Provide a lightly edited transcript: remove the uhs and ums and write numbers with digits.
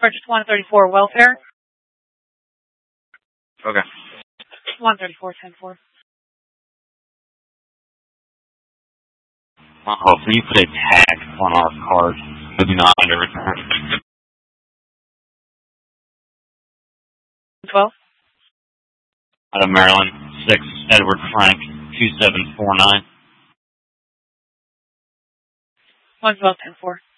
Purchase 134 welfare. Okay. 134-10-4. Can you put a tag on our card? We do not under return. 12. Out of Maryland, 6 Edward Frank 2749. 112-10-4.